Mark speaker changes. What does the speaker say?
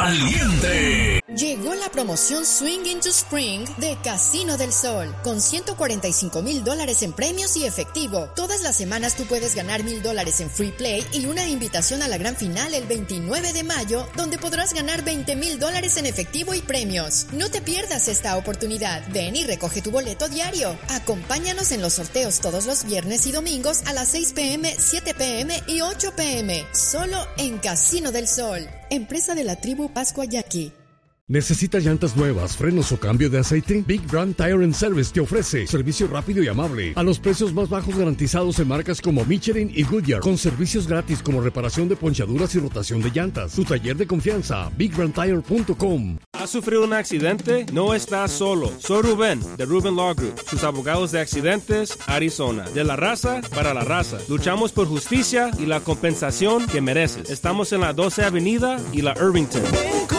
Speaker 1: caliente.
Speaker 2: Llegó la promoción Swing into Spring de Casino del Sol, con $145,000 en premios y efectivo. Todas las semanas tú puedes ganar $1,000 en free play y una invitación a la gran final el 29 de mayo, donde podrás ganar $20,000 en efectivo y premios. No te pierdas esta oportunidad. Ven y recoge tu boleto diario. Acompáñanos en los sorteos todos los viernes y domingos a las 6 p.m., 7 p.m. y 8 p.m. Solo en Casino del Sol. Empresa de la tribu Pascua Yaqui.
Speaker 3: ¿Necesitas llantas nuevas, frenos o cambio de aceite? Big Brand Tire and Service te ofrece servicio rápido y amable a los precios más bajos garantizados en marcas como Michelin y Goodyear, con servicios gratis como reparación de ponchaduras y rotación de llantas. Tu taller de confianza, BigBrandTire.com.
Speaker 4: ¿Has sufrido un accidente? No estás solo. Soy Rubén, de Rubén Law Group, sus abogados de accidentes, Arizona. De la raza para la raza. Luchamos por justicia y la compensación que mereces. Estamos en la 12 Avenida y la Irvington.